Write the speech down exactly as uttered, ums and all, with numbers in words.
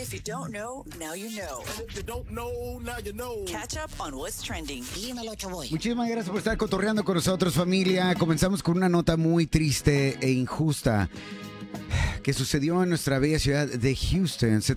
If you don't know, now you know. And if you don't know, now you know. Catch up on what's trending. Dímelo, Chaboy. Muchísimas gracias por estar cotorreando con nosotros, familia. Comenzamos con una nota muy triste e injusta que sucedió en nuestra bella ciudad de Houston. Se